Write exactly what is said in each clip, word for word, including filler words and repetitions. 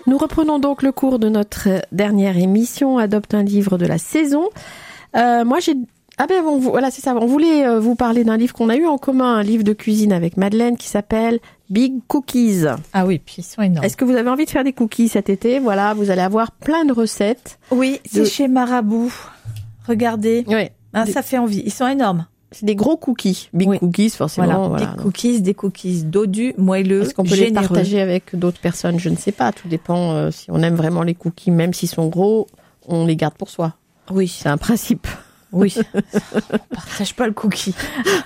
Nous reprenons donc le cours de notre dernière émission, Adopte un livre de la saison. Euh, moi, j'ai... Ah ben, on, voilà, c'est ça. On voulait euh, vous parler d'un livre qu'on a eu en commun, un livre de cuisine avec Madeleine qui s'appelle Big Cookies. Ah oui, puis ils sont énormes. Est-ce que vous avez envie de faire des cookies cet été? Voilà, vous allez avoir plein de recettes. Oui, c'est de... chez Marabout. Regardez. Oui. Ah, des... Ça fait envie. Ils sont énormes. C'est des gros cookies. Big oui. Cookies, forcément. Voilà, voilà. Big cookies, des cookies dodus, moelleux, Est-ce qu'on peut généreux. les partager avec d'autres personnes? Je ne sais pas. Tout dépend. Euh, si on aime vraiment les cookies, même s'ils sont gros, on les garde pour soi. Oui. C'est un principe. Oui. On partage pas le cookie.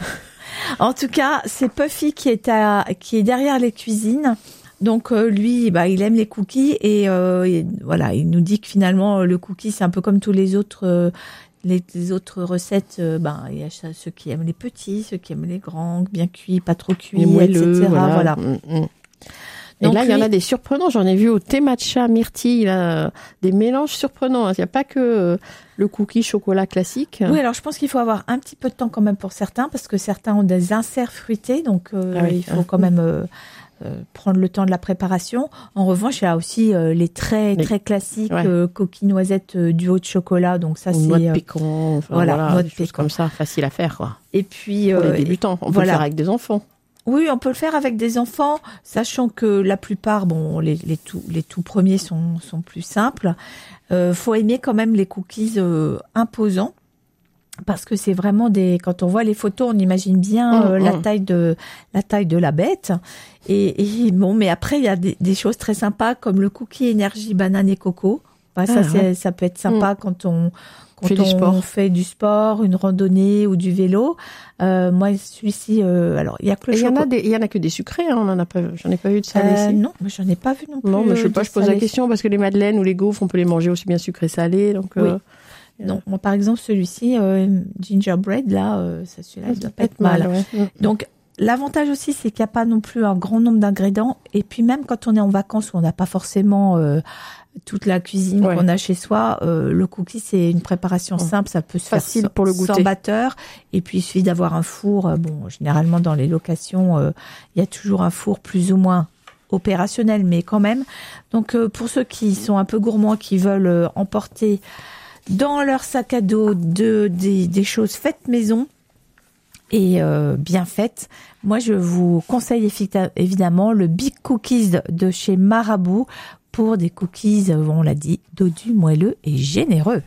En tout cas, c'est Puffy qui est à, qui est derrière les cuisines. Donc euh, lui, bah, il aime les cookies et, euh, et voilà, il nous dit que finalement le cookie c'est un peu comme tous les autres, euh, les, les autres recettes. Euh, ben il y a ceux qui aiment les petits, ceux qui aiment les grands, bien cuits, pas trop cuits, moelleux, et cetera. Voilà. voilà. Mmh, mmh. Et donc là, lui, il y en a des surprenants. J'en ai vu au thé matcha myrtille, il a des mélanges surprenants. Il n'y a pas que le cookie chocolat classique. Oui, alors je pense qu'il faut avoir un petit peu de temps quand même pour certains, parce que certains ont des inserts fruités, donc euh, ah oui. il faut quand même euh, euh, prendre le temps de la préparation. En revanche, il y a aussi euh, les très les... très classiques ouais. euh, coquilles noisettes euh, du haut de chocolat. Donc ça, Ou c'est noix de pécan. Enfin, voilà, voilà noix des de choses pécan. Comme ça, facile à faire, quoi. Et puis pour euh, les débutants, on peut voilà. le faire avec des enfants. Oui, on peut le faire avec des enfants, sachant que la plupart, bon, les, les tout, les tout premiers sont, sont plus simples. Euh, faut aimer quand même les cookies euh, imposants, parce que c'est vraiment des. Quand on voit les photos, on imagine bien euh, mmh, la mmh. taille de la taille de la bête. Et, et bon, mais après il y a des, des choses très sympas comme le cookie énergie banane et coco. Enfin, ah, ça, c'est, ouais. ça peut être sympa mmh. quand on quand fait on du sport. fait du sport, une randonnée ou du vélo. Euh, moi, celui-ci, euh, alors il y a que le il y en a des, il y en a que des sucrés. Hein, on en a pas, j'en ai pas vu de salé euh, ici. Non, mais j'en ai pas vu non plus. Non, mais je sais pas. Je pose salé. la question parce que les madeleines ou les gaufres, on peut les manger aussi bien sucrés salés. Donc oui. Euh, non, moi par exemple celui-ci, euh, gingerbread là, euh, ça celui-là, il doit pas être mal. mal ouais. Donc l'avantage aussi, c'est qu'il n'y a pas non plus un grand nombre d'ingrédients. Et puis même quand on est en vacances où on n'a pas forcément euh, toute la cuisine ouais. qu'on a chez soi, euh, le cookie c'est une préparation simple, ça peut se facile faire pour le goûter. Sans batteur. Et puis il suffit d'avoir un four. Bon, généralement dans les locations, euh, il y a toujours un four plus ou moins opérationnel, mais quand même. Donc euh, pour ceux qui sont un peu gourmands, qui veulent euh, emporter dans leur sac à dos de, des, des choses faites maison et euh, bien faites, moi je vous conseille évidemment le Big Cookies de chez Marabout pour des cookies, on l'a dit, dodus, moelleux et généreux.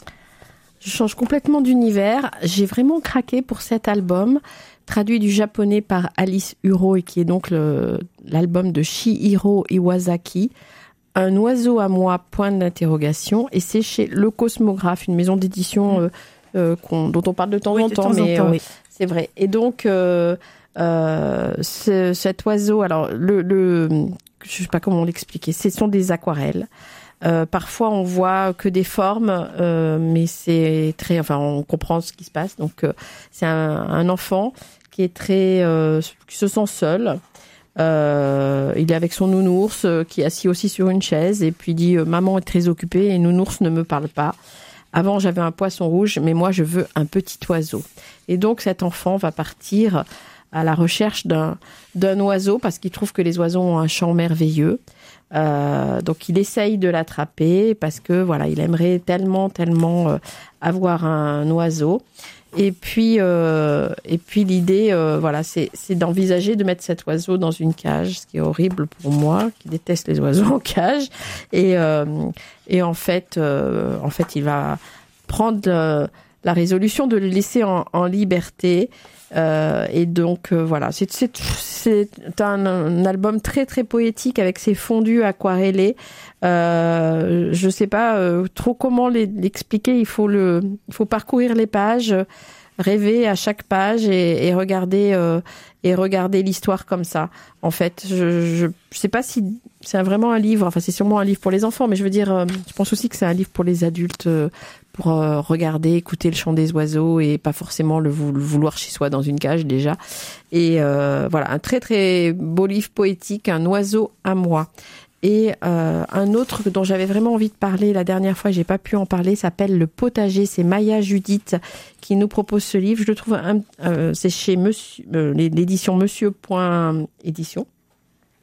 Je change complètement d'univers. J'ai vraiment craqué pour cet album, traduit du japonais par Alice Huro et qui est donc le, l'album de Chihiro Iwasaki. Un oiseau à moi, point d'interrogation, et c'est chez Le Cosmographe, une maison d'édition euh, euh, qu'on, dont on parle de temps oui, en de temps, temps mais en temps, euh, oui. c'est vrai. Et donc, euh, euh, ce, cet oiseau, alors, le, le, je sais pas comment l'expliquer, ce sont des aquarelles. Euh, parfois, on voit que des formes, euh, mais c'est très, enfin, on comprend ce qui se passe. Donc, euh, c'est un, un enfant qui est très, euh, qui se sent seul. Euh, il est avec son nounours euh, qui est assis aussi sur une chaise et puis dit euh, maman est très occupée et nounours ne me parle pas. Avant j'avais un poisson rouge mais moi je veux un petit oiseau. Et donc cet enfant va partir à la recherche d'un d'un oiseau parce qu'il trouve que les oiseaux ont un chant merveilleux. Euh, donc il essaye de l'attraper parce que voilà il aimerait tellement tellement euh, avoir un oiseau. Et puis, euh, et puis l'idée, euh, voilà, c'est, c'est d'envisager de mettre cet oiseau dans une cage, ce qui est horrible pour moi, qui déteste les oiseaux en cage. Et, euh, et en fait, euh, en fait, il va prendre euh, la résolution de le laisser en, en liberté. Euh, et donc euh, voilà, c'est, c'est, c'est un, un album très très poétique avec ses fondus aquarellés. Euh, je sais pas euh, trop comment les, l'expliquer. Il faut le, il faut parcourir les pages, rêver à chaque page et, et regarder euh, et regarder l'histoire comme ça. En fait, je, je, je sais pas si c'est vraiment un livre. Enfin, c'est sûrement un livre pour les enfants, mais je veux dire, euh, je pense aussi que c'est un livre pour les adultes. Euh, pour euh, regarder, écouter le chant des oiseaux et pas forcément le, vou- le vouloir chez soi dans une cage déjà. Et euh, voilà, un très très beau livre poétique, Un oiseau à moi. Et euh, un autre dont j'avais vraiment envie de parler la dernière fois, j'ai pas pu en parler, s'appelle Le Potager. C'est Maya Judith qui nous propose ce livre. Je le trouve, un, euh, c'est chez Monsieur, euh, l'édition Monsieur Point Édition.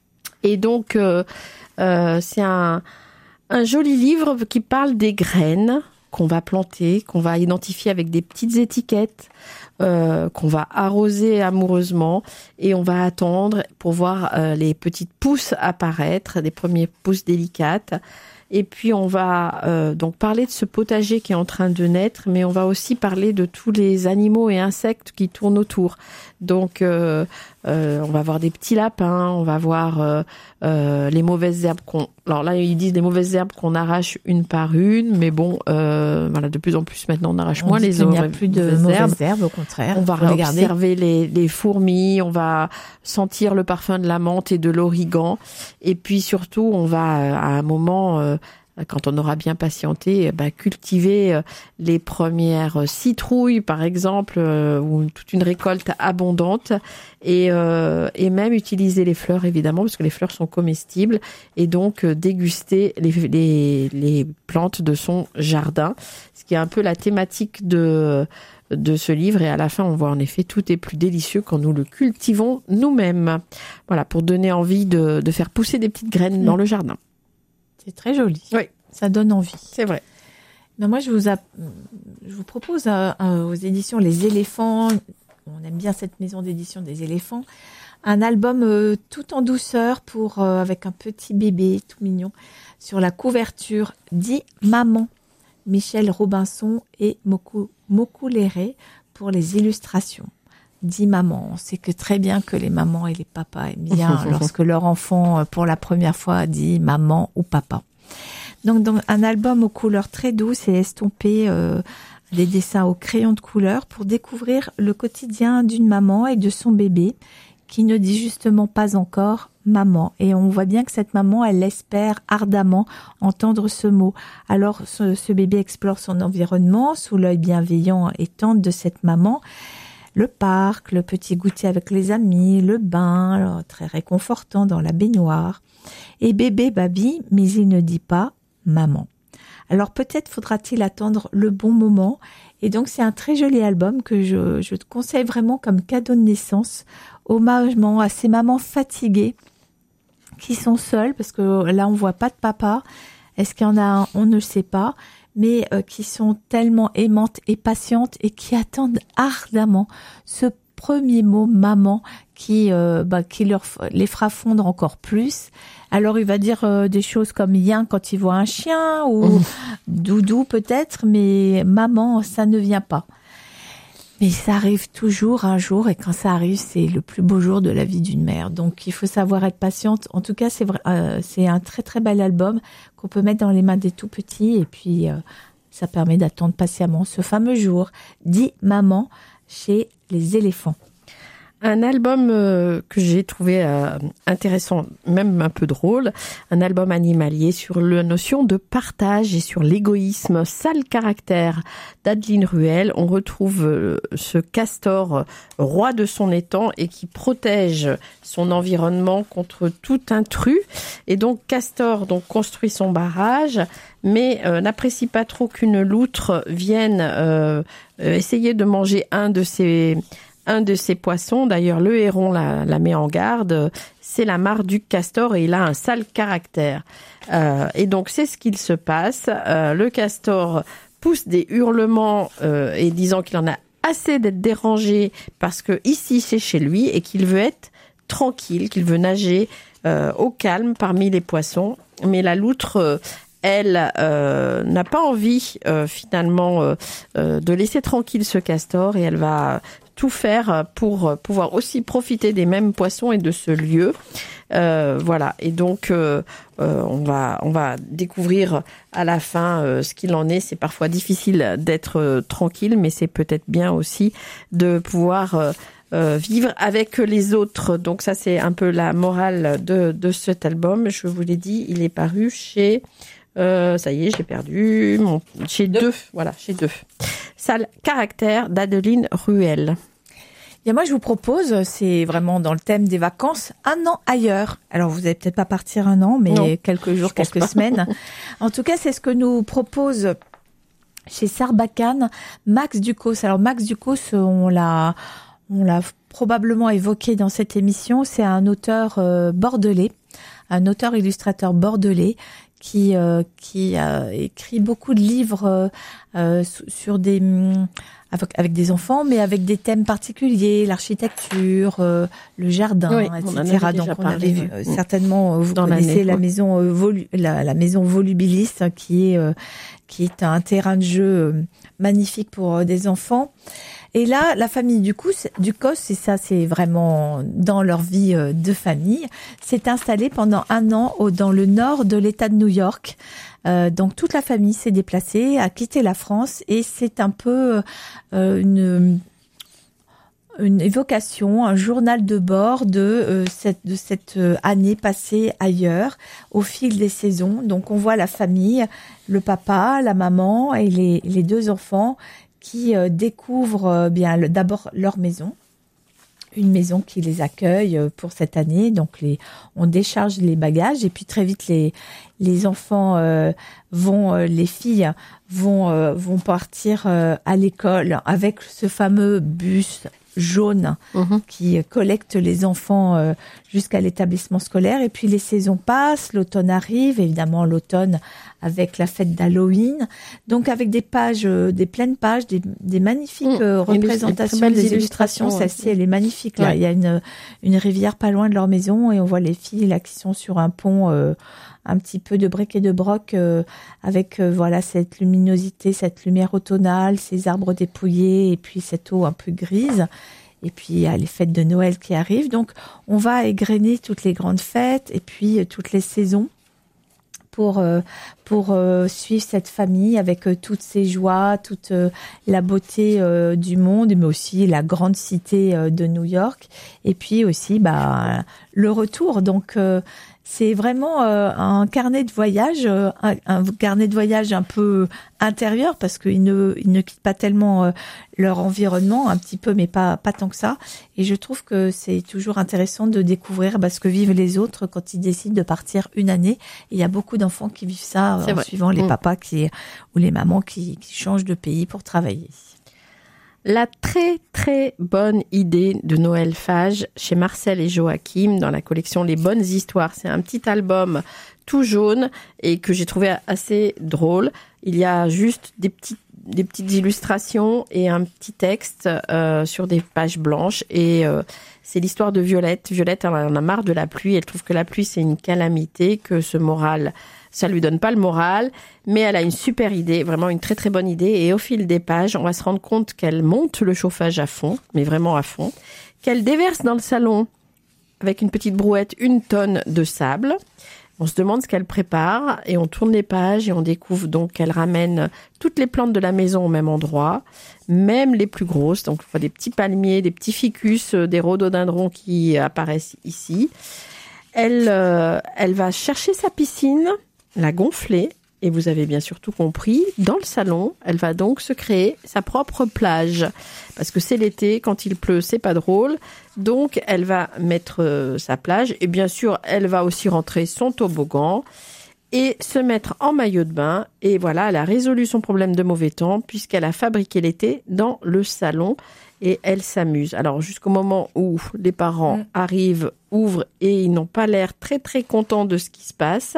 Et donc, euh, euh, c'est un, un joli livre qui parle des graines qu'on va planter, qu'on va identifier avec des petites étiquettes, euh, qu'on va arroser amoureusement et on va attendre pour voir euh, les petites pousses apparaître, les premières pousses délicates. Et puis on va euh, donc parler de ce potager qui est en train de naître, mais on va aussi parler de tous les animaux et insectes qui tournent autour. Donc euh, euh, on va voir des petits lapins, on va voir euh, euh, les mauvaises herbes qu'on. Alors là ils disent les mauvaises herbes qu'on arrache une par une, mais bon euh, voilà, de plus en plus maintenant on arrache on moins les il n'y a mauvaises plus de herbes. mauvaises herbes, au contraire. On va observer les, les fourmis, on va sentir le parfum de la menthe et de l'origan, et puis surtout on va à un moment euh, quand on aura bien patienté, bah, cultiver les premières citrouilles, par exemple, euh, ou toute une récolte abondante, et, euh, et même utiliser les fleurs, évidemment, parce que les fleurs sont comestibles, et donc euh, déguster les, les, les plantes de son jardin, ce qui est un peu la thématique de, de ce livre. Et à la fin, on voit en effet tout est plus délicieux quand nous le cultivons nous-mêmes. Voilà, pour donner envie de, de faire pousser des petites graines mmh. dans le jardin. C'est très joli. Oui. Ça donne envie. C'est vrai. Ben moi, je vous, a... je vous propose euh, euh, aux éditions Les Éléphants, on aime bien cette maison d'édition des éléphants, un album euh, tout en douceur pour euh, avec un petit bébé tout mignon. Sur la couverture, dit Maman, Michel Robinson et Mokou, Mokou Léré pour les illustrations. Dit Maman, on sait que très bien que les mamans et les papas aiment bien lorsque leur enfant, pour la première fois, dit maman ou papa. Donc, donc un album aux couleurs très douces et estompé, euh, des dessins au crayon de couleur pour découvrir le quotidien d'une maman et de son bébé qui ne dit justement pas encore maman. Et on voit bien que cette maman, elle espère ardemment entendre ce mot. Alors, ce, ce bébé explore son environnement sous l'œil bienveillant et tendre de cette maman. Le parc, le petit goûter avec les amis, le bain, alors, très réconfortant dans la baignoire. Et bébé babi, mais il ne dit pas maman. Alors peut-être faudra-t-il attendre le bon moment. Et donc c'est un très joli album que je, je te conseille vraiment comme cadeau de naissance, hommagement à ces mamans fatiguées qui sont seules, parce que là on voit pas de papa. Est-ce qu'il y en a un? On ne le sait pas. Mais euh, qui sont tellement aimantes et patientes et qui attendent ardemment ce premier mot maman qui euh, bah, qui leur les fera fondre encore plus. Alors il va dire euh, des choses comme yin quand il voit un chien ou mmh. doudou peut-être, mais maman ça ne vient pas. Mais ça arrive toujours un jour, et quand ça arrive, c'est le plus beau jour de la vie d'une mère. Donc, il faut savoir être patiente. En tout cas, c'est vrai, euh, c'est un très très bel album qu'on peut mettre dans les mains des tout petits, et puis euh, ça permet d'attendre patiemment ce fameux jour. Dit Maman chez Les Éléphants. Un album euh, que j'ai trouvé euh, intéressant, même un peu drôle, un album animalier sur la notion de partage et sur l'égoïsme, sale caractère d'Adeline Ruel. On retrouve euh, ce castor euh, roi de son étang et qui protège son environnement contre tout intrus. Et donc Castor donc construit son barrage, mais euh, n'apprécie pas trop qu'une loutre vienne euh, euh, essayer de manger un de ses un de ces poissons. D'ailleurs, le héron la, la met en garde. C'est la marque du castor et il a un sale caractère. Euh, et donc, c'est ce qu'il se passe. Euh, le castor pousse des hurlements euh, et disant qu'il en a assez d'être dérangé parce que ici, c'est chez lui et qu'il veut être tranquille, qu'il veut nager euh, au calme parmi les poissons. Mais la loutre... Euh, elle euh, n'a pas envie euh, finalement euh, euh, de laisser tranquille ce castor et elle va tout faire pour pouvoir aussi profiter des mêmes poissons et de ce lieu. Euh, voilà. Et donc euh, euh, on va on va découvrir à la fin euh, ce qu'il en est. C'est parfois difficile d'être euh, tranquille, mais c'est peut-être bien aussi de pouvoir euh, Euh, vivre avec les autres. Donc ça, c'est un peu la morale de, de cet album. Je vous l'ai dit, il est paru chez... Euh, ça y est, j'ai perdu. Mon, chez deux. deux. Voilà, chez deux. Sale caractère d'Adeline Ruel. Et moi, je vous propose, c'est vraiment dans le thème des vacances, un an ailleurs. Alors, vous n'allez peut-être pas partir un an, mais non, quelques jours, quelques pas. semaines. En tout cas, c'est ce que nous propose... chez Sarbacane, Max Ducos. Alors, Max Ducos, on l'a... On l'a probablement évoqué dans cette émission, c'est un auteur euh, bordelais, un auteur-illustrateur bordelais qui euh, qui a écrit beaucoup de livres euh, euh, sur des avec, avec des enfants, mais avec des thèmes particuliers, l'architecture, euh, le jardin, oui, et cetera. On Donc on parlé, avait vu ouais. certainement, vous Dans connaissez l'année, la ouais. maison euh, Volu, la, la maison Volubilis, qui est euh, qui est un terrain de jeu euh, magnifique pour euh, des enfants. Et là, la famille du Cos, du Cos, et ça c'est vraiment dans leur vie de famille, s'est installée pendant un an au, dans le nord de l'État de New York. Euh, donc toute la famille s'est déplacée, a quitté la France, et c'est un peu euh, une une évocation, un journal de bord de euh, cette de cette année passée ailleurs au fil des saisons. Donc on voit la famille, le papa, la maman et les les deux enfants qui euh, découvrent euh, bien le, d'abord leur maison, une maison qui les accueille euh, pour cette année. Donc les, on décharge les bagages et puis très vite les les enfants euh, vont, euh, les filles vont euh, vont partir euh, à l'école avec ce fameux bus jaune mmh. qui collecte les enfants euh, jusqu'à l'établissement scolaire. Et puis les saisons passent, l'automne arrive, évidemment l'automne avec la fête d'Halloween, donc avec des pages, euh, des pleines pages, des, des magnifiques mmh. euh, représentations, des, des illustrations. Celle-ci, elle est magnifique. Là, ouais. Il y a une une rivière pas loin de leur maison et on voit les filles là qui sont sur un pont, euh, un petit peu de bric et de broc, euh, avec euh, voilà cette luminosité, cette lumière automnale, ces arbres dépouillés et puis cette eau un peu grise. Et puis il y a les fêtes de Noël qui arrivent. Donc on va égrener toutes les grandes fêtes et puis euh, toutes les saisons pour euh, pour euh, suivre cette famille avec euh, toutes ses joies, toute euh, la beauté euh, du monde, mais aussi la grande cité euh, de New York. Et puis aussi bah le retour. Donc euh, c'est vraiment euh, un carnet de voyage, euh, un, un carnet de voyage un peu intérieur parce qu'ils ne ils ne quittent pas tellement euh, leur environnement, un petit peu, mais pas pas tant que ça. Et je trouve que c'est toujours intéressant de découvrir bah, ce que vivent les autres quand ils décident de partir une année. Et il y a beaucoup d'enfants qui vivent ça euh, en vrai. Suivant les mmh. papas qui ou les mamans qui, qui changent de pays pour travailler. La très très bonne idée de Noël Fage chez Marcel et Joachim dans la collection Les Bonnes Histoires. C'est un petit album tout jaune et que j'ai trouvé assez drôle. Il y a juste des petites des petites illustrations et un petit texte euh, sur des pages blanches et euh, c'est l'histoire de Violette. Violette, elle en a marre de la pluie. Elle trouve que la pluie c'est une calamité, que ce moral ça lui donne pas le moral, mais elle a une super idée, vraiment une très très bonne idée. Et au fil des pages, on va se rendre compte qu'elle monte le chauffage à fond, mais vraiment à fond, qu'elle déverse dans le salon avec une petite brouette une tonne de sable. On se demande ce qu'elle prépare et on tourne les pages et on découvre donc qu'elle ramène toutes les plantes de la maison au même endroit, même les plus grosses. Donc on voit des petits palmiers, des petits ficus, des rhododendrons qui apparaissent ici. Elle, euh, elle va chercher sa piscine, la gonfler, et vous avez bien sûr tout compris, dans le salon, elle va donc se créer sa propre plage. Parce que c'est l'été, quand il pleut, c'est pas drôle. Donc, elle va mettre euh, sa plage, et bien sûr, elle va aussi rentrer son toboggan, et se mettre en maillot de bain. Et voilà, elle a résolu son problème de mauvais temps, puisqu'elle a fabriqué l'été dans le salon, et elle s'amuse. Alors, jusqu'au moment où les parents mmh. arrivent, ouvrent, et ils n'ont pas l'air très très contents de ce qui se passe.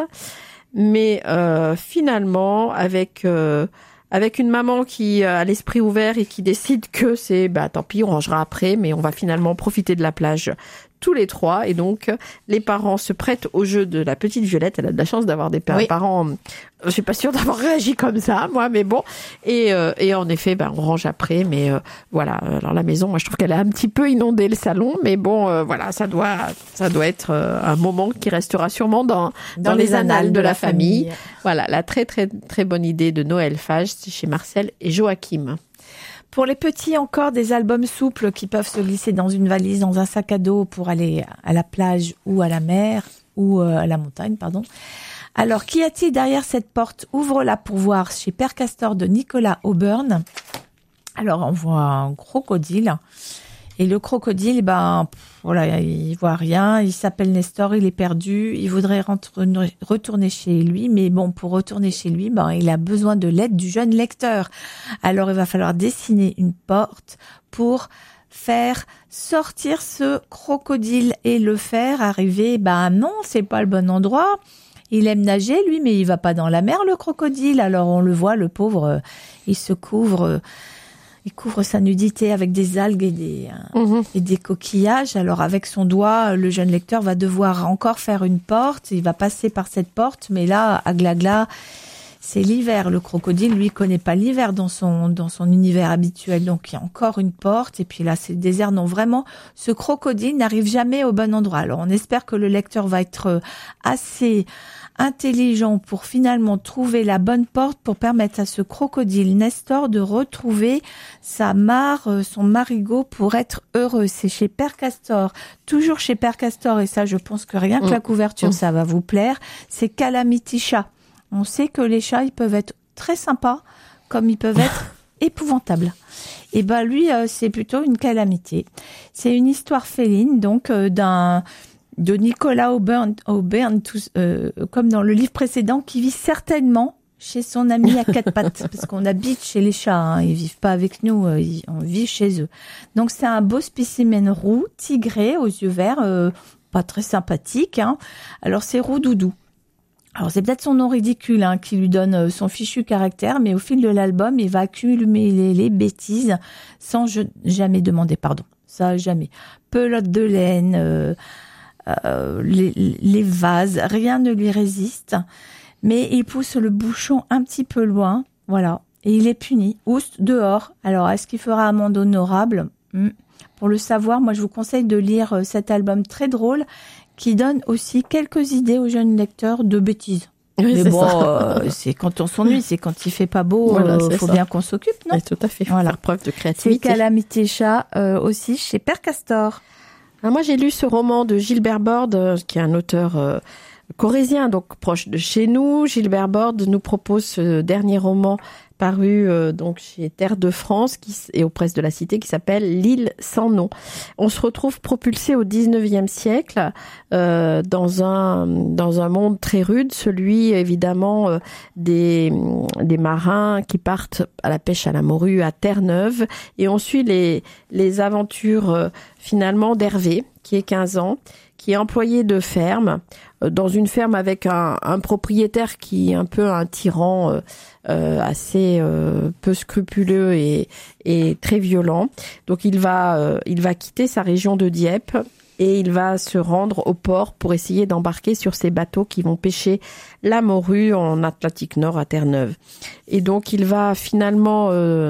Mais euh, finalement, avec euh, avec une maman qui a l'esprit ouvert et qui décide que c'est bah tant pis, on rangera après, mais on va finalement profiter de la plage tous les trois. Et donc, les parents se prêtent au jeu de la petite Violette. Elle a de la chance d'avoir des oui. parents. Je suis pas sûre d'avoir réagi comme ça, moi, mais bon. Et, euh, et en effet, ben, on range après. Mais euh, voilà. Alors la maison, moi, je trouve qu'elle a un petit peu inondé le salon, mais bon, euh, voilà, ça doit, ça doit être euh, un moment qui restera sûrement dans dans, dans les, les annales de, de la famille. famille. Voilà, la très très très bonne idée de Noël Fage, c'est chez Marcel et Joachim. Pour les petits, encore des albums souples qui peuvent se glisser dans une valise, dans un sac à dos pour aller à la plage ou à la mer ou à la montagne, pardon. Alors, qu'y a-t-il derrière cette porte? Ouvre-la pour voir chez Père Castor de Nicolas Auburn. Alors, on voit un crocodile. Et le crocodile, ben, voilà, il voit rien. Il s'appelle Nestor, il est perdu. Il voudrait retourner chez lui, mais bon, pour retourner chez lui, ben, il a besoin de l'aide du jeune lecteur. Alors, il va falloir dessiner une porte pour faire sortir ce crocodile et le faire arriver, ben non, c'est pas le bon endroit. Il aime nager, lui, mais il va pas dans la mer, le crocodile. Alors on le voit, le pauvre, euh, il se couvre, euh, il couvre sa nudité avec des algues et des, euh, mmh. et des coquillages. Alors avec son doigt, le jeune lecteur va devoir encore faire une porte. Il va passer par cette porte, mais là, à Glagla, c'est l'hiver. Le crocodile, lui, connaît pas l'hiver dans son dans son univers habituel. Donc il y a encore une porte. Et puis là, c'est le désert. Non, vraiment, ce crocodile n'arrive jamais au bon endroit. Alors on espère que le lecteur va être assez intelligent pour finalement trouver la bonne porte pour permettre à ce crocodile Nestor de retrouver sa mare, son marigot pour être heureux. C'est chez Père Castor, toujours chez Père Castor, et ça je pense que rien que la couverture, ça va vous plaire, c'est Calamity Chat. On sait que les chats, ils peuvent être très sympas, comme ils peuvent être épouvantables. Et ben lui, c'est plutôt une calamité. C'est une histoire féline, donc euh, d'un de Nicolas Aubin, Aubin tous, euh, comme dans le livre précédent, qui vit certainement chez son ami à quatre pattes, parce qu'on habite chez les chats, hein, ils vivent pas avec nous, euh, ils, on vit chez eux. Donc c'est un beau spécimen roux, tigré, aux yeux verts, euh, pas très sympathique. Hein. Alors c'est Roux-Doudou. Alors c'est peut-être son nom ridicule hein, qui lui donne son fichu caractère, mais au fil de l'album, il va accumuler les bêtises sans je, jamais demander pardon. Ça, jamais. Pelote de laine... Euh, Euh, les, les vases, rien ne lui résiste, mais il pousse le bouchon un petit peu loin, voilà, et il est puni, oust, dehors. Alors, est-ce qu'il fera amende honorable ? hmm. Pour le savoir, moi je vous conseille de lire cet album très drôle, qui donne aussi quelques idées aux jeunes lecteurs de bêtises. Oui, mais bon, euh, c'est quand on s'ennuie, c'est quand il fait pas beau, voilà, euh, faut ça. Bien qu'on s'occupe, non ? Oui, tout à fait, faut voilà. Faire preuve de créativité. C'est Calamity Chat euh, aussi chez Père Castor. Alors moi, j'ai lu ce roman de Gilbert Borde, qui est un auteur euh, corrézien, donc proche de chez nous. Gilbert Borde nous propose ce dernier roman paru euh, donc chez Terre de France qui, et aux presses de la Cité, qui s'appelle L'île sans nom. On se retrouve propulsé au dix-neuvième siècle euh, dans un dans un monde très rude, celui évidemment euh, des des marins qui partent à la pêche à la morue à Terre-Neuve, et on suit les les aventures euh, finalement d'Hervé, qui est quinze ans, qui est employé de ferme, euh, dans une ferme avec un, un propriétaire qui est un peu un tyran euh, euh, assez euh, peu scrupuleux et, et très violent. Donc il va, euh, il va quitter sa région de Dieppe et il va se rendre au port pour essayer d'embarquer sur ces bateaux qui vont pêcher la morue en Atlantique Nord à Terre-Neuve. Et donc il va finalement, euh,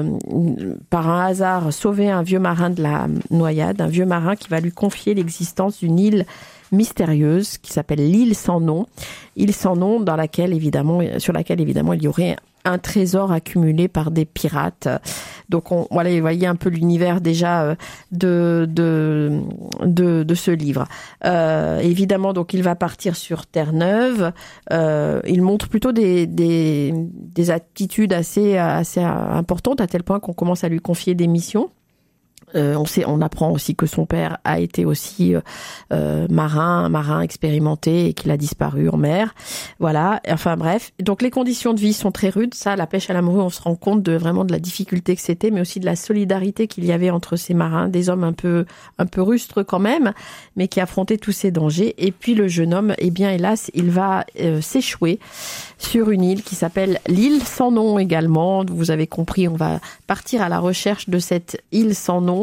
par un hasard, sauver un vieux marin de la noyade, un vieux marin qui va lui confier l'existence d'une île mystérieuse qui s'appelle l'île sans nom. Île sans nom dans laquelle évidemment, sur laquelle évidemment il y aurait un trésor accumulé par des pirates. Donc on, voilà, vous voyez un peu l'univers déjà de de de, de ce livre. Euh, évidemment, donc il va partir sur Terre-Neuve. Euh, il montre plutôt des des des attitudes assez assez importantes, à tel point qu'on commence à lui confier des missions. Euh, on sait, on apprend aussi que son père a été aussi euh, marin, marin expérimenté, et qu'il a disparu en mer. Voilà. Enfin bref. Donc les conditions de vie sont très rudes. Ça, la pêche à la morue, on se rend compte de vraiment de la difficulté que c'était, mais aussi de la solidarité qu'il y avait entre ces marins, des hommes un peu, un peu rustres quand même, mais qui affrontaient tous ces dangers. Et puis le jeune homme, eh bien hélas, il va euh, s'échouer sur une île qui s'appelle l'île sans nom également. Vous avez compris, on va partir à la recherche de cette île sans nom.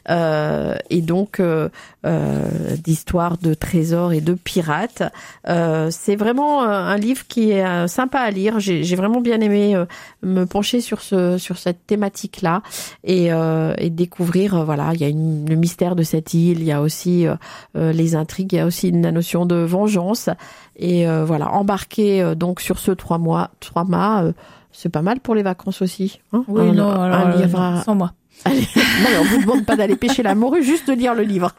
Euh, et donc euh, euh, d'histoires de trésors et de pirates. Euh, c'est vraiment un livre qui est euh, sympa à lire. J'ai, j'ai vraiment bien aimé euh, me pencher sur ce sur cette thématique-là et, euh, et découvrir. Euh, voilà, il y a une, le mystère de cette île. Il y a aussi euh, euh, les intrigues. Il y a aussi la notion de vengeance. Et euh, voilà, embarquer euh, donc sur ce trois mois, trois mâts, euh, c'est pas mal pour les vacances aussi. Hein, oui, un, non, alors, un livre à... sans moi. Allez, non, on vous demande pas d'aller pêcher la morue, juste de lire le livre.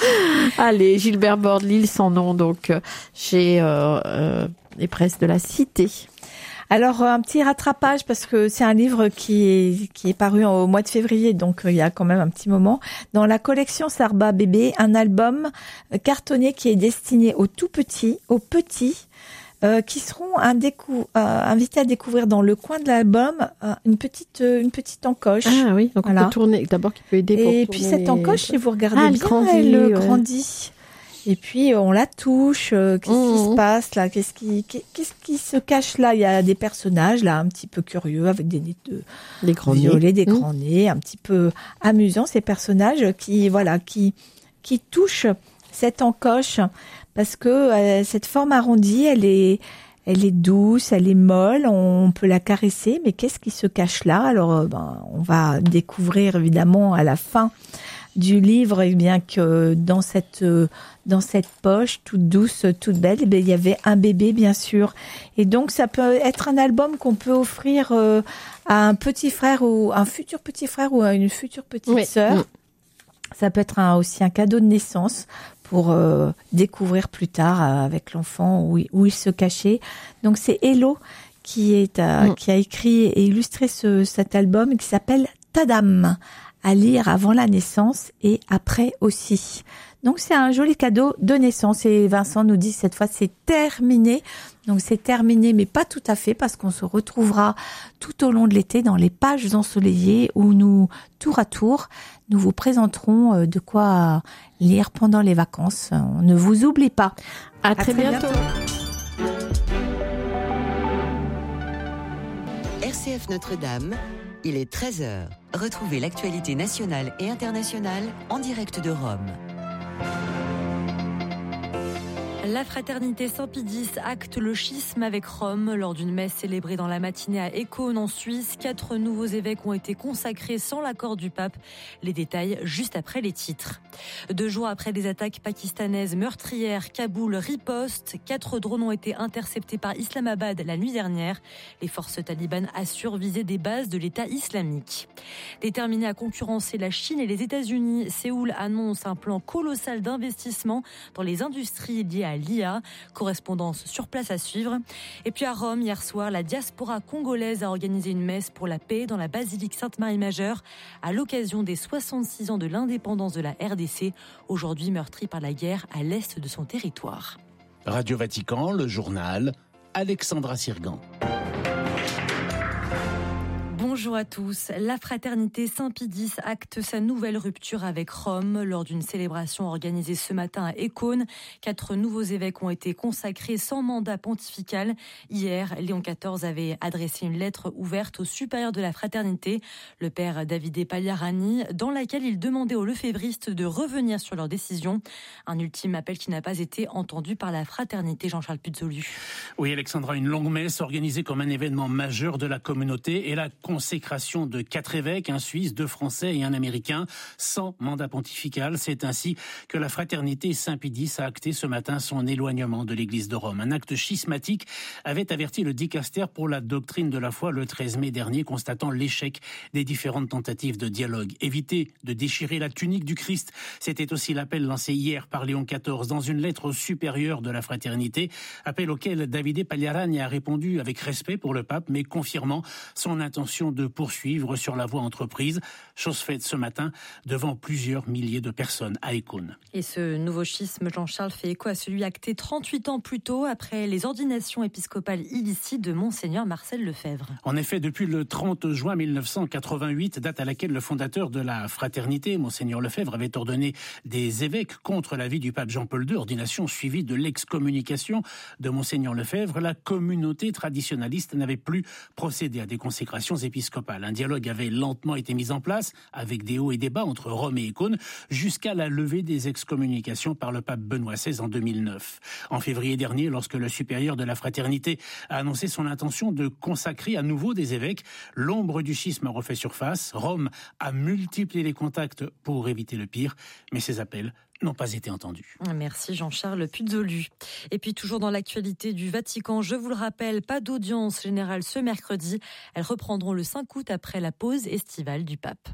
Allez, Gilbert Borde, l'île sans nom, donc chez euh, euh, les presses de la Cité. Alors un petit rattrapage parce que c'est un livre qui est qui est paru au mois de février, donc il y a quand même un petit moment. Dans la collection Sarba Bébé, un album cartonné qui est destiné aux tout petits, aux petits. euh, qui seront un décou- euh, invités à découvrir dans le coin de l'album euh, une petite euh, une petite encoche. Ah oui, donc Voilà. on peut tourner, d'abord qui peut aider pour Et tourner puis cette les- encoche, si vous regardez Ah, elle bien, grandit, elle euh, ouais. grandit. Et puis on la touche. euh, Qu'est-ce qui Mhm. se passe là? Qu'est-ce qui qu'est- qu'est-ce qui se cache là? Il y a des personnages là un petit peu curieux avec des nez de Les grands nez. violets, des Mhm. grands nez, un petit peu amusants ces personnages qui voilà qui qui touchent cette encoche parce que euh, cette forme arrondie, elle est elle est douce, elle est molle, on peut la caresser, mais qu'est-ce qui se cache là? Alors euh, ben on va découvrir évidemment à la fin du livre, et bien que dans cette euh, dans cette poche toute douce, toute belle, eh bien, il y avait un bébé bien sûr. Et donc ça peut être un album qu'on peut offrir euh, à un petit frère ou un futur petit frère ou à une future petite Oui. sœur. Mm. Ça peut être un, aussi un cadeau de naissance pour euh, découvrir plus tard euh, avec l'enfant où, il- où il se cachait. Donc c'est Hello qui est euh, Mm. qui a écrit et illustré ce, cet album qui s'appelle Tadam, à lire avant la naissance et après aussi. Donc c'est un joli cadeau de naissance et Vincent nous dit cette fois c'est terminé. Donc c'est terminé mais pas tout à fait parce qu'on se retrouvera tout au long de l'été dans les pages ensoleillées où nous, tour à tour, nous vous présenterons euh, de quoi lire pendant les vacances. On ne vous oublie pas. À très, bientôt. R C F Notre-Dame, il est treize heures. Retrouvez l'actualité nationale et internationale en direct de Rome. La fraternité Saint-Pédis acte le schisme avec Rome. Lors d'une messe célébrée dans la matinée à Écône en Suisse, quatre nouveaux évêques ont été consacrés sans l'accord du pape. Les détails juste après les titres. Deux jours après des attaques pakistanaises meurtrières, Kaboul riposte. Quatre drones ont été interceptés par Islamabad la nuit dernière. Les forces talibanes assurent viser des bases de l'État islamique. Déterminés à concurrencer la Chine et les États-Unis, Séoul annonce un plan colossal d'investissement dans les industries liées à l'I A. Correspondance sur place à suivre. Et puis à Rome, hier soir, la diaspora congolaise a organisé une messe pour la paix dans la basilique Sainte-Marie-Majeure à l'occasion des soixante-six ans de l'indépendance de la R D C, aujourd'hui meurtrie par la guerre à l'est de son territoire. Radio Vatican, le journal, Alexandra Sirgan. Bonjour à tous. La fraternité Saint-Pédis acte sa nouvelle rupture avec Rome. Lors d'une célébration organisée ce matin à Écône, quatre nouveaux évêques ont été consacrés sans mandat pontifical. Hier, Léon quatorze avait adressé une lettre ouverte au supérieur de la fraternité, le père Davide Pagliarani, dans laquelle il demandait aux lefévristes de revenir sur leur décision. Un ultime appel qui n'a pas été entendu par la fraternité. Jean-Charles Puzolu. Oui, Alexandra, une longue messe organisée comme un événement majeur de la communauté et la consécration de quatre évêques, un Suisse, deux Français et un Américain, sans mandat pontifical. C'est ainsi que la fraternité Saint-Pédis a acté ce matin son éloignement de l'église de Rome. Un acte schismatique avait averti le dicaster pour la doctrine de la foi le treize mai dernier, constatant l'échec des différentes tentatives de dialogue. Éviter de déchirer la tunique du Christ, c'était aussi l'appel lancé hier par Léon quatorze dans une lettre au supérieur de la fraternité, appel auquel Davide Pagliarani a répondu avec respect pour le pape, mais confirmant son intention de poursuivre sur la voie entreprise, chose faite ce matin devant plusieurs milliers de personnes à Écône. Et ce nouveau schisme, Jean-Charles, fait écho à celui acté trente-huit ans plus tôt après les ordinations épiscopales illicites de Monseigneur Marcel Lefebvre. En effet, depuis le trente juin mille neuf cent quatre-vingt-huit, date à laquelle le fondateur de la fraternité, Monseigneur Lefebvre, avait ordonné des évêques contre l'avis du pape Jean-Paul deux, ordination suivie de l'excommunication de Monseigneur Lefebvre, la communauté traditionnaliste n'avait plus procédé à des consécrations épiscopales. Un dialogue avait lentement été mis en place, avec des hauts et des bas entre Rome et Écône, jusqu'à la levée des excommunications par le pape Benoît seize en deux mille neuf. En février dernier, lorsque le supérieur de la fraternité a annoncé son intention de consacrer à nouveau des évêques, l'ombre du schisme a refait surface. Rome a multiplié les contacts pour éviter le pire, mais ces appels n'ont pas été entendus. Merci Jean-Charles Puzolu. Et puis toujours dans l'actualité du Vatican, je vous le rappelle, pas d'audience générale ce mercredi. Elles reprendront le cinq août après la pause estivale du pape.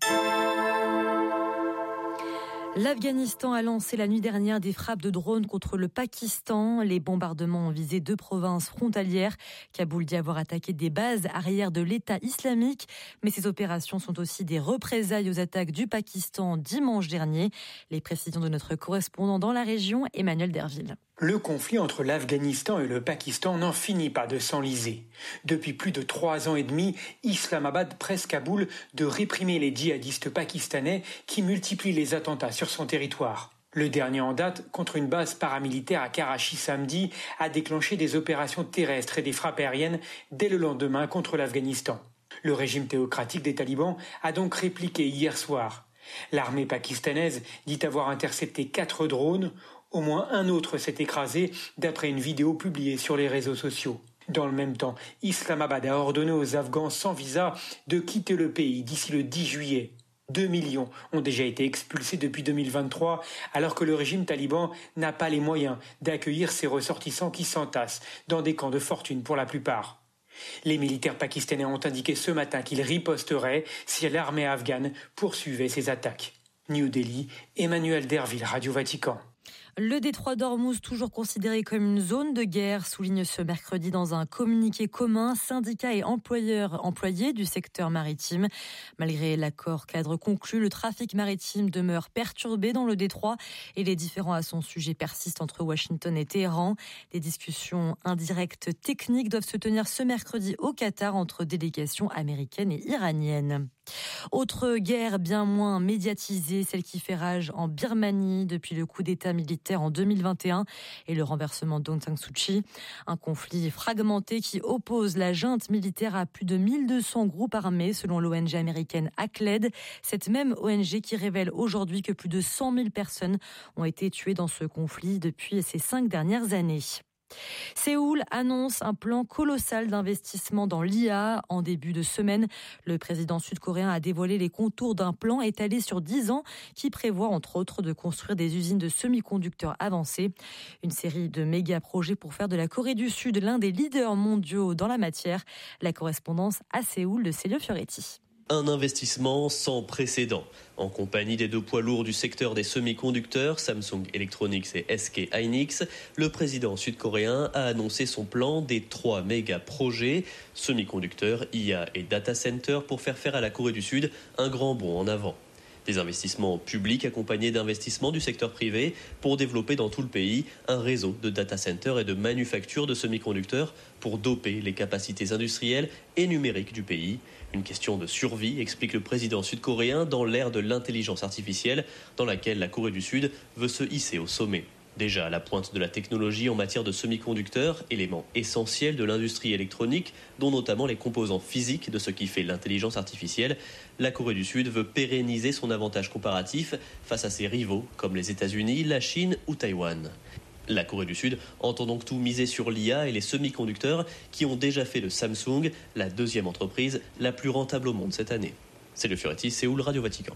L'Afghanistan a lancé la nuit dernière des frappes de drones contre le Pakistan. Les bombardements ont visé deux provinces frontalières. Kaboul dit avoir attaqué des bases arrière de l'État islamique. Mais ces opérations sont aussi des représailles aux attaques du Pakistan dimanche dernier. Les précisions de notre correspondant dans la région, Emmanuel Derville. Le conflit entre l'Afghanistan et le Pakistan n'en finit pas de s'enliser. Depuis plus de trois ans et demi, Islamabad presse Kaboul de réprimer les djihadistes pakistanais qui multiplient les attentats sur son territoire. Le dernier en date, contre une base paramilitaire à Karachi samedi, a déclenché des opérations terrestres et des frappes aériennes dès le lendemain contre l'Afghanistan. Le régime théocratique des talibans a donc répliqué hier soir. L'armée pakistanaise dit avoir intercepté quatre drones. Au moins un autre s'est écrasé d'après une vidéo publiée sur les réseaux sociaux. Dans le même temps, Islamabad a ordonné aux Afghans sans visa de quitter le pays d'ici le dix juillet. Deux millions ont déjà été expulsés depuis deux mille vingt-trois, alors que le régime taliban n'a pas les moyens d'accueillir ces ressortissants qui s'entassent dans des camps de fortune pour la plupart. Les militaires pakistanais ont indiqué ce matin qu'ils riposteraient si l'armée afghane poursuivait ses attaques. New Delhi, Emmanuel Derville, Radio Vatican. Le détroit d'Ormuz, toujours considéré comme une zone de guerre, souligne ce mercredi dans un communiqué commun syndicats et employeurs employés du secteur maritime. Malgré l'accord cadre conclu, le trafic maritime demeure perturbé dans le détroit et les différends à son sujet persistent entre Washington et Téhéran. Des discussions indirectes techniques doivent se tenir ce mercredi au Qatar entre délégations américaines et iraniennes. Autre guerre bien moins médiatisée, celle qui fait rage en Birmanie depuis le coup d'État militaire en deux mille vingt et un et le renversement d'Aung San Suu Kyi. Un conflit fragmenté qui oppose la junte militaire à plus de mille deux cents groupes armés selon l'O N G américaine A C L E D. Cette même O N G qui révèle aujourd'hui que plus de cent mille personnes ont été tuées dans ce conflit depuis ces cinq dernières années. Séoul annonce un plan colossal d'investissement dans l'I A. En début de semaine, le président sud-coréen a dévoilé les contours d'un plan étalé sur dix ans qui prévoit entre autres de construire des usines de semi-conducteurs avancés. Une série de méga-projets pour faire de la Corée du Sud l'un des leaders mondiaux dans la matière. La correspondance à Séoul de Célio Fioretti. Un investissement sans précédent. En compagnie des deux poids lourds du secteur des semi-conducteurs, Samsung Electronics et S K Hynix, le président sud-coréen a annoncé son plan des trois méga-projets, semi-conducteurs, I A et data center, pour faire faire à la Corée du Sud un grand bond en avant. Des investissements publics accompagnés d'investissements du secteur privé pour développer dans tout le pays un réseau de data centers et de manufactures de semi-conducteurs pour doper les capacités industrielles et numériques du pays. Une question de survie, explique le président sud-coréen, dans l'ère de l'intelligence artificielle dans laquelle la Corée du Sud veut se hisser au sommet. Déjà à la pointe de la technologie en matière de semi-conducteurs, élément essentiel de l'industrie électronique, dont notamment les composants physiques de ce qui fait l'intelligence artificielle, la Corée du Sud veut pérenniser son avantage comparatif face à ses rivaux comme les États-Unis, la Chine ou Taïwan. La Corée du Sud entend donc tout miser sur l'I A et les semi-conducteurs qui ont déjà fait de Samsung la deuxième entreprise la plus rentable au monde cette année. C'est le Fioretti, Séoul, Radio Vatican.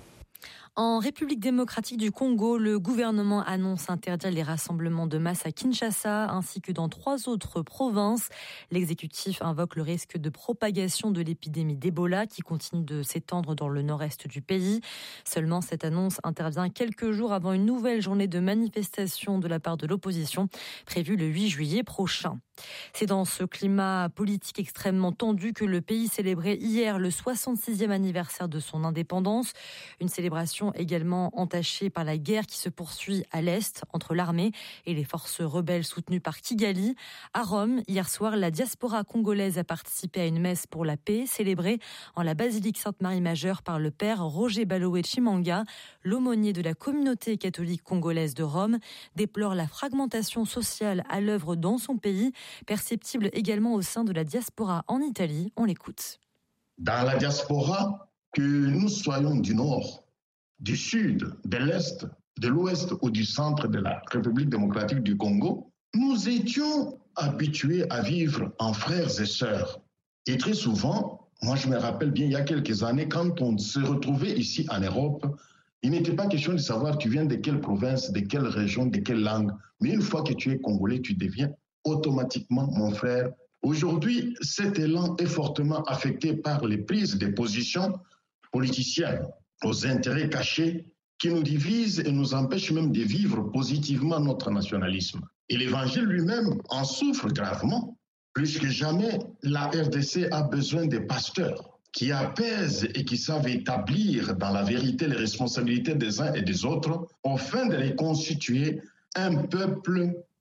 En République démocratique du Congo, le gouvernement annonce interdire les rassemblements de masse à Kinshasa ainsi que dans trois autres provinces. L'exécutif invoque le risque de propagation de l'épidémie d'Ebola qui continue de s'étendre dans le nord-est du pays. Seulement, cette annonce intervient quelques jours avant une nouvelle journée de manifestation de la part de l'opposition prévue le huit juillet prochain. C'est dans ce climat politique extrêmement tendu que le pays célébrait hier le soixante-sixième anniversaire de son indépendance. Une célébration également entachée par la guerre qui se poursuit à l'Est entre l'armée et les forces rebelles soutenues par Kigali. À Rome, hier soir, la diaspora congolaise a participé à une messe pour la paix célébrée en la basilique Sainte-Marie-Majeure par le père Roger Baloé Chimanga. L'aumônier de la communauté catholique congolaise de Rome déplore la fragmentation sociale à l'œuvre dans son pays, perceptible également au sein de la diaspora en Italie. On l'écoute. Dans la diaspora, que nous soyons du nord, du sud, de l'est, de l'ouest ou du centre de la République démocratique du Congo, nous étions habitués à vivre en frères et sœurs. Et très souvent, moi je me rappelle bien il y a quelques années, quand on se retrouvait ici en Europe, il n'était pas question de savoir tu viens de quelle province, de quelle région, de quelle langue. Mais une fois que tu es congolais, tu deviens automatiquement mon frère. Aujourd'hui, cet élan est fortement affecté par les prises de positions politiciennes aux intérêts cachés qui nous divisent et nous empêchent même de vivre positivement notre nationalisme. Et l'Évangile lui-même en souffre gravement. Plus que jamais, la R D C a besoin de pasteurs qui apaisent et qui savent établir dans la vérité les responsabilités des uns et des autres afin de les constituer un peuple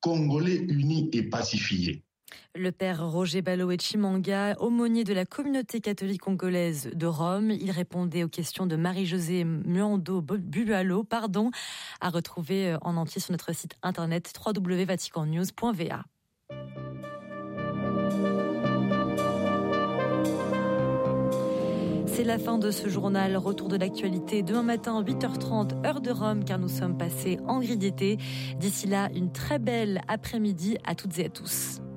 Congolais unis et pacifiés. Le père Roger Baloé Chimanga, aumônier de la communauté catholique congolaise de Rome, il répondait aux questions de Marie-Josée Muando Bualo, pardon, à retrouver en entier sur notre site internet w w w point vatican news point v a. C'est la fin de ce journal. Retour de l'actualité demain matin, huit heures trente, heure de Rome, car nous sommes passés en gris d'été. D'ici là, une très belle après-midi à toutes et à tous.